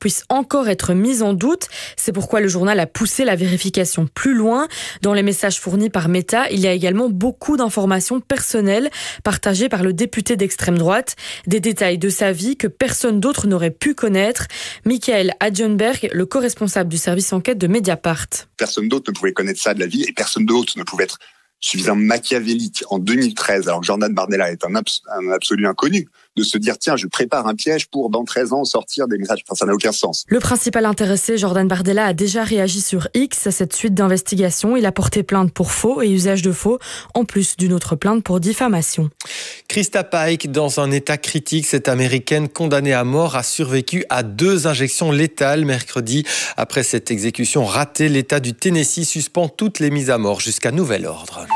puisse encore être mise en doute. C'est pourquoi le journal a poussé la vérification plus loin. Dans les messages fournis par Meta, il y a également beaucoup d'informations personnelles partagées par le député d'extrême droite. Des détails de sa vie que personne d'autre n'aurait pu connaître. Michael Adjenberg, le co-responsable du service enquête de Mediapart. Personne d'autre ne pouvait connaître ça de la vie et personne d'autre ne pouvait être suffisamment machiavélique en 2013, alors que Jordan Bardella est un absolu inconnu, de se dire tiens, je prépare un piège pour dans 13 ans sortir des messages. Enfin, ça n'a aucun sens. Le principal intéressé, Jordan Bardella, a déjà réagi sur X à cette suite d'investigation. Il a porté plainte pour faux et usage de faux, en plus d'une autre plainte pour diffamation. Krista Pike, dans un état critique, cette Américaine condamnée à mort a survécu à 2 injections létales mercredi. Après cette exécution ratée, l'État du Tennessee suspend toutes les mises à mort jusqu'à nouvel ordre.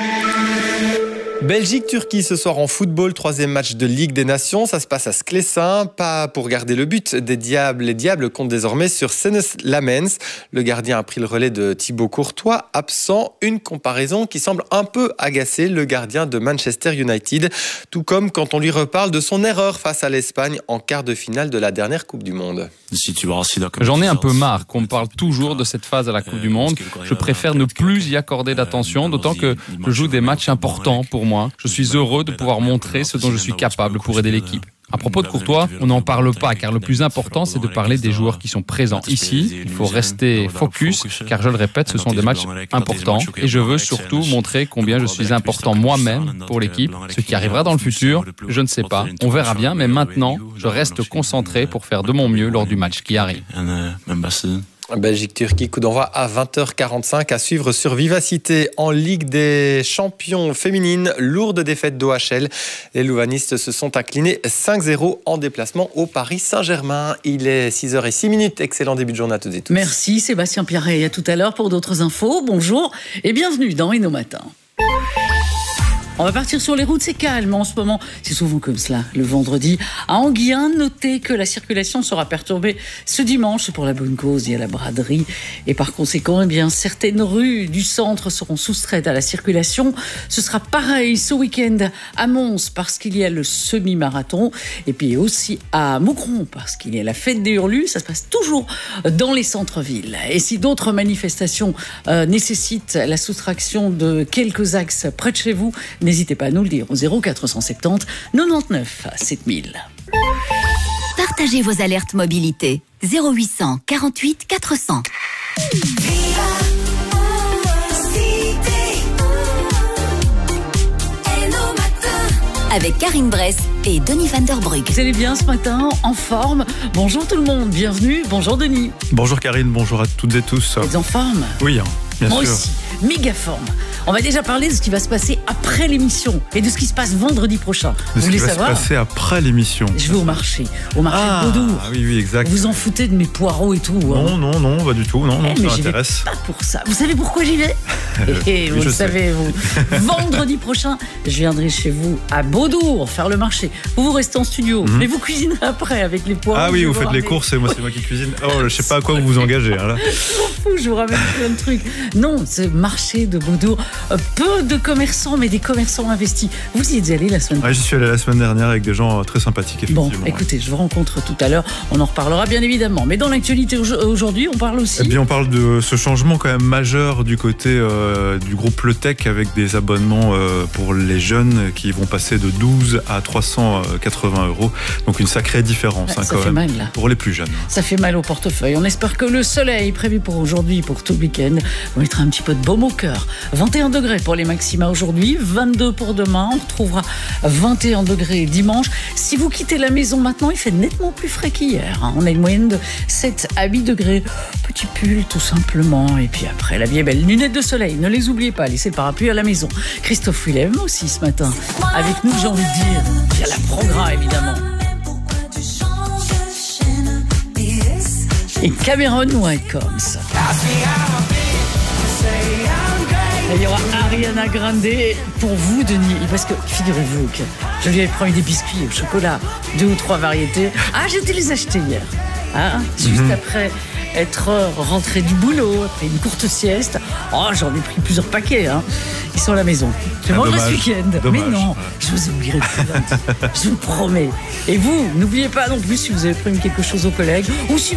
Belgique-Turquie ce soir en football, 3e match de Ligue des Nations. Ça se passe à Sclessin, pas pour garder le but des Diables. Les Diables comptent désormais sur Senes Lamens. Le gardien a pris le relais de Thibaut Courtois, absent. Une comparaison qui semble un peu agacer le gardien de Manchester United. Tout comme quand on lui reparle de son erreur face à l'Espagne en quart de finale de la dernière Coupe du Monde. J'en ai un peu marre qu'on me parle toujours de cette phase à la Coupe du Monde. Je préfère ne plus y accorder d'attention, d'autant que je joue des matchs importants pour moi. Je suis heureux de pouvoir montrer ce dont je suis capable pour aider l'équipe. À propos de Courtois, on n'en parle pas, car le plus important, c'est de parler des joueurs qui sont présents ici. Il faut rester focus, car je le répète, ce sont des matchs importants. Et je veux surtout montrer combien je suis important moi-même pour l'équipe. Ce qui arrivera dans le futur, je ne sais pas. On verra bien, mais maintenant, je reste concentré pour faire de mon mieux lors du match qui arrive. Belgique-Turquie, coup d'envoi à 20h45 à suivre sur Vivacité. En Ligue des champions féminines, lourde défaite d'OHL. Les louvanistes se sont inclinés 5-0 en déplacement au Paris Saint-Germain. Il est 6h06. Excellent début de journée à toutes et tous. Merci Sébastien Pierret. À tout à l'heure pour d'autres infos. Bonjour et bienvenue dans Inno Matin. On va partir sur les routes, c'est calme en ce moment. C'est souvent comme cela, le vendredi. À Anguien, notez que la circulation sera perturbée ce dimanche pour la bonne cause. Il y a la braderie. Et par conséquent, certaines rues du centre seront soustraites à la circulation. Ce sera pareil ce week-end à Mons parce qu'il y a le semi-marathon. Et puis aussi à Moucron parce qu'il y a la fête des Hurlus. Ça se passe toujours dans les centres-villes. Et si d'autres manifestations nécessitent la soustraction de quelques axes près de chez vous, n'hésitez pas à nous le dire au 0470 99 7000. Partagez vos alertes mobilité. 0800 48 400. Avec Karine Bress et Denis Van Der Brugge. Vous allez bien ce matin, en forme? Bonjour tout le monde, bienvenue. Bonjour Denis. Bonjour Karine, bonjour à toutes et tous. Vous êtes en forme? Oui, bien Moi sûr. aussi, méga forme. On va déjà parler de ce qui va se passer après l'émission et de ce qui se passe vendredi prochain. Vous voulez savoir? Ce qui va se passer après l'émission. Je vais au marché de Beaudour. Ah oui, exact. Vous en foutez de mes poireaux et tout? Non, pas du tout. Non, ça mais j'y m'intéresse. vais pas pour ça. Vous savez pourquoi j'y vais? Et vous le savez, vous. Vendredi prochain, je viendrai chez vous à Beaudour faire le marché. Vous restez en studio, mais vous cuisinerez après avec les poireaux. Ah oui, vous faites les courses et moi c'est moi qui cuisine. Oh, je sais pas à quoi vous vous engagez. Là. Je m'en fous, je vous ramène plein de trucs. Non, ce marché de Beaudour, peu de commerçants, mais des commerçants investis. Vous y êtes allé la semaine dernière? J'y suis allé la semaine dernière avec des gens très sympathiques, effectivement. Bon, écoutez, je vous rencontre tout à l'heure. On en reparlera bien évidemment. Mais dans l'actualité aujourd'hui, on parle aussi... Eh bien, on parle de ce changement quand même majeur du côté du groupe Le Tech avec des abonnements pour les jeunes qui vont passer de 12 à 380 €. Donc une sacrée différence ça quand fait même mal, là. pour les plus jeunes. Ça fait mal au portefeuille. On espère que le soleil prévu pour aujourd'hui, pour tout le week-end, vous mettra un petit peu de baume au cœur. 21 degrés pour les maxima aujourd'hui, 22 pour demain. On retrouvera 21 degrés dimanche. Si vous quittez la maison maintenant, il fait nettement plus frais qu'hier. On a une moyenne de 7 à 8 degrés. Petit pull tout simplement. Et puis après, la vie est belle. Lunettes de soleil, ne les oubliez pas. Laissez le parapluie à la maison. Christophe Willem aussi ce matin. Avec nous, j'ai envie de dire, il y a la programme évidemment. Et Cameron Whitecombs. Il y aura Ariana Grande pour vous, Denis, parce que figurez-vous que je lui avais promis des biscuits au chocolat, 2 ou 3 variétés. J'ai été les acheter hier, juste après être rentré du boulot, après une courte sieste. J'en ai pris plusieurs paquets. Ils sont à la maison. Je mangerai ce week-end. Mais non, je vous oublierai plus lundi. Je vous promets. Et vous, n'oubliez pas non plus si vous avez promis quelque chose aux collègues ou si